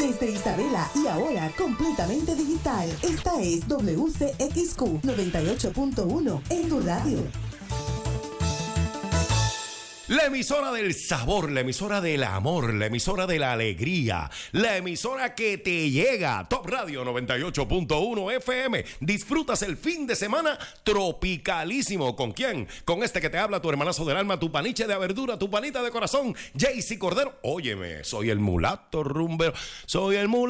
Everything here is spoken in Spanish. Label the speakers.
Speaker 1: Desde Isabela y ahora completamente digital. Esta es WCXQ 98.1 en tu radio.
Speaker 2: La emisora del sabor, la emisora del amor, la emisora de la alegría, la emisora que te llega. Top Radio 98.1 FM. Disfrutas el fin de semana tropicalísimo. ¿Con quién? Con este que te habla, tu hermanazo del alma, tu paniche de verdura, tu panita de corazón, Jaycee Cordero. Óyeme, soy el mulato rumbero, soy el mulato.